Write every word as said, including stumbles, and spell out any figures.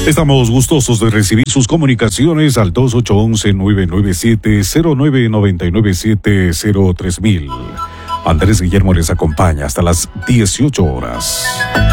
Estamos gustosos de recibir sus comunicaciones al dos ocho uno uno, nueve nueve siete, cero nueve nueve nueve siete cero tres mil. Andrés Guillermo les acompaña hasta las dieciocho horas.